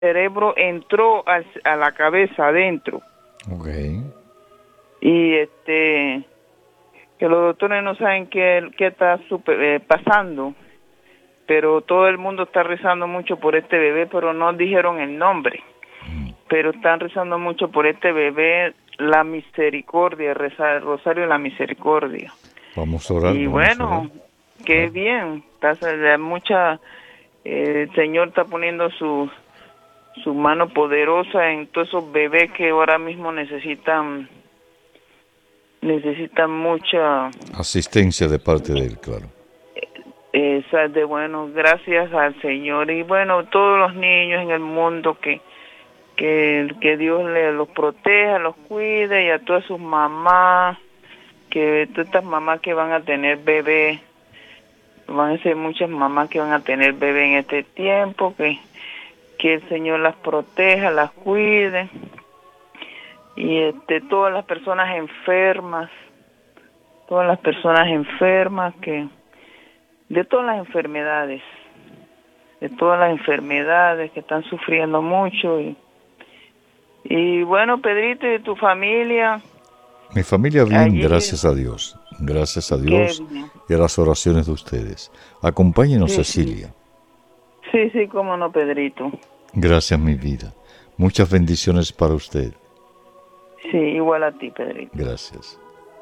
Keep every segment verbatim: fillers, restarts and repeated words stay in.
cerebro entró al- a la cabeza adentro. Ok. Y este, que los doctores no saben qué, qué está super- eh, pasando, pero todo el mundo está rezando mucho por este bebé, pero no dijeron el nombre. Pero están rezando mucho por este bebé, la misericordia, rezar el rosario de la misericordia. Vamos a orar. Y vamos a bueno, orar. qué bien, está, se- mucha, eh, el Señor está poniendo su, su mano poderosa en todos esos bebés que ahora mismo necesitan, necesitan mucha, Asistencia de parte de él, claro. eh, sal de bueno, gracias al Señor. Y bueno, todos los niños en el mundo que que, que Dios le, los proteja, los cuide, y a todas sus mamás, que todas estas mamás que van a tener bebé, van a ser muchas mamás que van a tener bebé en este tiempo, que, que el Señor las proteja, las cuide, y este, todas las personas enfermas, todas las personas enfermas, que de todas las enfermedades, de todas las enfermedades que están sufriendo mucho. y Y bueno, Pedrito, ¿y tu familia? Mi familia bien, Allí, gracias a Dios. Gracias a qué Dios bien. y a las oraciones de ustedes. Acompáñenos, Sí, Cecilia. Sí, sí, cómo no, Pedrito. Gracias, mi vida. Muchas bendiciones para usted. Sí, igual a ti, Pedrito. Gracias.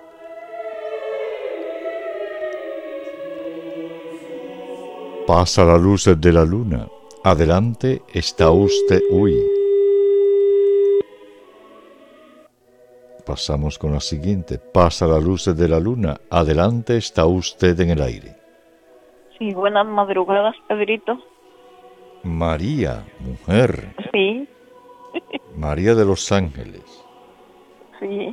Pasa la luz de la luna. Adelante está usted. Uy. Pasamos con la siguiente. Pasa la luz de la luna. Adelante está usted en el aire. Sí, buenas madrugadas, Pedrito. María, mujer. Sí, María de los Ángeles. sí.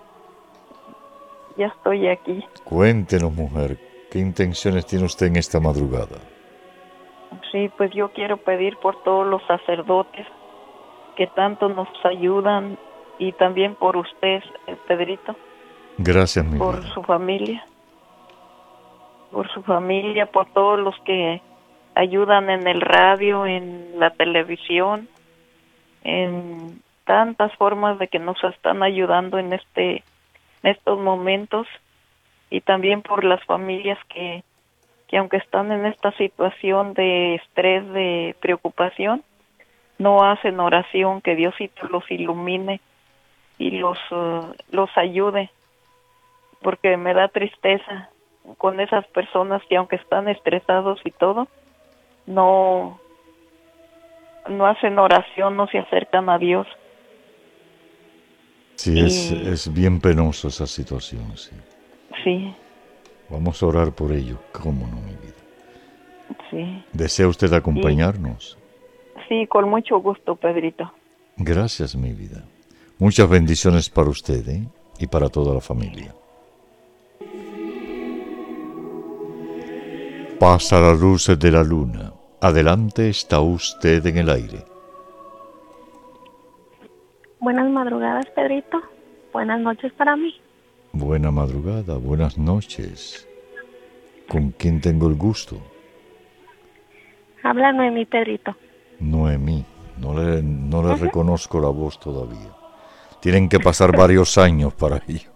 Ya estoy aquí. Cuéntenos, mujer, ¿qué intenciones tiene usted en esta madrugada? Sí, pues yo quiero pedir por todos los sacerdotes que tanto nos ayudan y también por usted, eh, Pedrito, Gracias, mi por vida. su familia, por su familia, por todos los que ayudan en el radio, en la televisión, en tantas formas de que nos están ayudando en este en estos momentos, y también por las familias que, que aunque están en esta situación de estrés, de preocupación, no hacen oración, que Diosito los ilumine y los, uh, los ayude, porque me da tristeza con esas personas que aunque están estresados y todo, no, no hacen oración, no se acercan a Dios. Sí, es, Y- es bien penoso esa situación, sí. Sí, Vamos a orar por ello, cómo no, mi vida. sí, ¿Desea usted acompañarnos? sí, con mucho gusto, Pedrito. Gracias, mi vida. Muchas bendiciones para usted, ¿eh? Y para toda la familia. Pasa la luz de la luna. Adelante está usted en el aire. Buenas madrugadas, Pedrito. Buenas noches para mí. Buena madrugada, buenas noches. ¿Con quién tengo el gusto? Habla Noemí, Pedrito. Noemí. No le, no le reconozco la voz todavía. Tienen que pasar varios años para ello.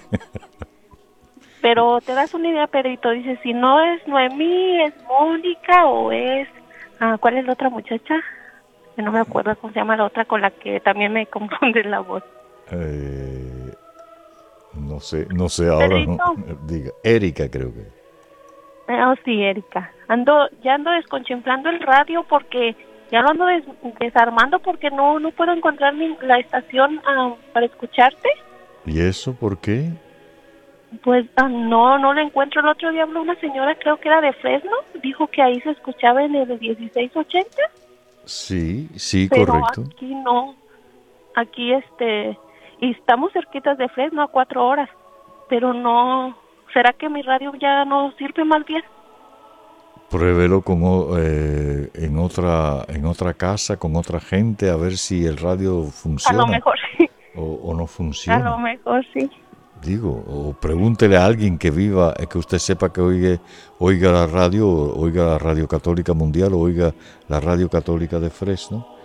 Pero te das una idea, Pedrito. Dice, si no es Noemí, es Mónica o es... Ah, ¿cuál es la otra muchacha? Que no me acuerdo cómo se llama la otra con la que también me confunde la voz. Eh, no sé, no sé ahora. No, diga, Erika creo que. Oh, sí, Erika. Ando, ya ando desconchinflando el radio porque ya lo ando des- desarmando porque no no puedo encontrar ni la estación ah, para escucharte. ¿Y eso por qué? Pues ah, no, no la encuentro. El otro día habló una señora, creo que era de Fresno, dijo que ahí se escuchaba en el dieciséis ochenta, Sí, sí, pero correcto. aquí no. Aquí este, y estamos cerquitas de Fresno a cuatro horas, pero no. ¿Será que mi radio ya no sirve más bien? Pruébelo con, o- eh, en otra en otra casa, con otra gente, a ver si el radio A funciona lo mejor sí. o, o no A funciona. lo mejor sí. Digo, o pregúntele a alguien que viva, eh, que usted sepa que oiga, oiga la radio, o oiga la Radio Católica Mundial, o oiga la Radio Católica de Fresno,